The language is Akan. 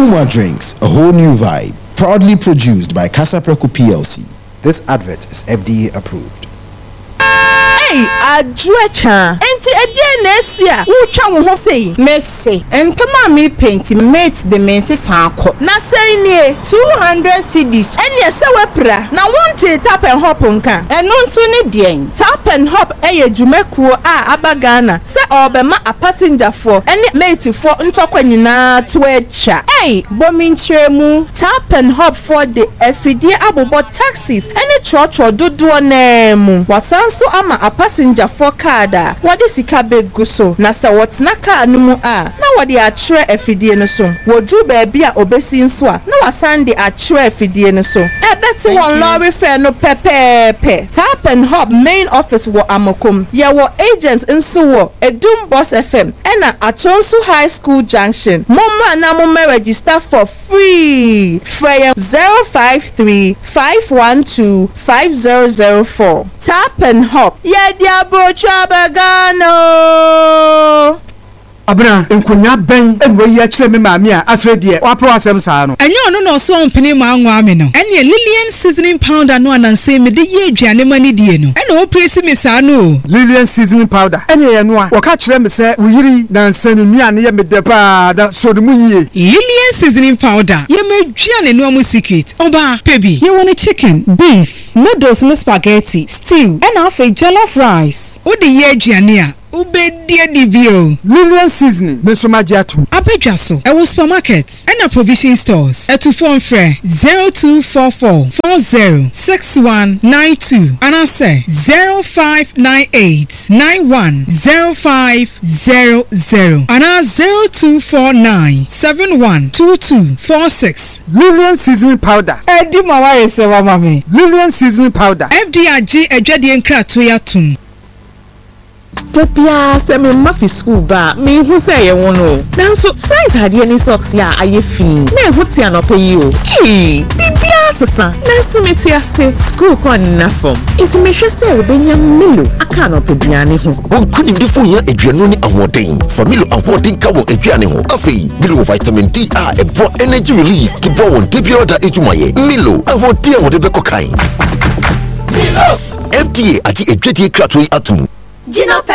Numa Drinks, a whole new vibe. Proudly produced by Casa Preco PLC. This advert is FDA approved. Hey, Adrecha. Enti Nesia. Who cha wo say? Messi. Entama me paint mate the menses hanko. Na say nie 200 cedis. Enya se wepra. Na wonte tap and hop nka. Eno nso ne den. Tap and hop eye dwumekuo a abagana. Se obema a passenger for ene mate for ntokwa nyina to echa. Hey, bominchiremu. Tap and hop for the FD abobo taxis. Ene chocho dodo nemu. Wasanso ama a passenger for kada. Wadi sika begu so. Na sa watna ka anumu a. Na wadi atre FD no so. Wodru baby a obesi nso a. Na wasande atre FD no so. Ebeti won lorry fare no pepepe. Tap and hop main office wo Amokom. Ya wo agents nso wo Edum Boss FM. Ena Atonsu High School Junction. Moma na moma register for free. Freya 053-512-5004. Tap and hop. Yeah, diablo chabagano. Abra enkonya ben enwe yi akire me maami a afedie wapro asem saa no enye ono no so ompene ma anwa me no ene Lillian seasoning powder no ananse me de ye aduane mani die no ene o presi me saa no Lillian seasoning powder ene ye no a woka kire me se uyiri na nsanu nuane ye me de pa da so de mu yie Lillian seasoning powder ye me aduane no amu secret oba baby you want a chicken beef noodles no spaghetti stew and half a jollof rice o de ye aduane a Ubedia DBO Lillian seasoning mesomagiatum Abedwa so e wo supermarket and a provision stores at phone free 0244406192 and I say 0598910500 and 0249712246 Lillian seasoning powder Edi maware se wa mami Lillian seasoning powder FDRG ejwade nkrato yatum Topia se me mafi school ba me hu se ye wono nanso site hade ni socks ya aye fi na ehuti anope yi o bibia sesa nanso meti ase school kon na form it me hwe se obenya milo aka anope duane ho onkuni ndifo ya aduanu ni ahoden familo ahoden ka won aduane ho afei milo vitamin D a ebo energy release ki bo won debioda etumaye milo ahoden a wode bekokan FDA ati edwedi krato yi atum Gino